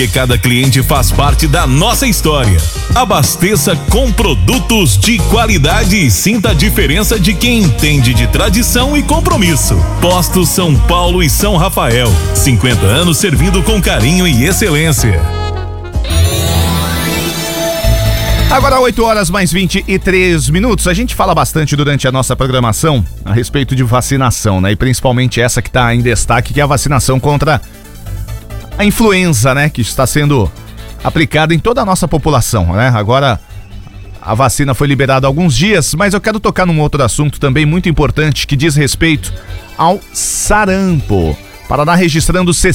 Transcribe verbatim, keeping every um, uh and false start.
E cada cliente faz parte da nossa história. Abasteça com produtos de qualidade e sinta a diferença de quem entende de tradição e compromisso. Postos São Paulo e São Rafael. cinquenta anos servindo com carinho e excelência. Agora oito horas mais vinte e três minutos. A gente fala bastante durante a nossa programação a respeito de vacinação, né? E principalmente essa que está em destaque, que é a vacinação contra a influenza, né? Que está sendo aplicada em toda a nossa população, né? Agora a vacina foi liberada há alguns dias, mas eu quero tocar num outro assunto também muito importante que diz respeito ao sarampo. Paraná registrando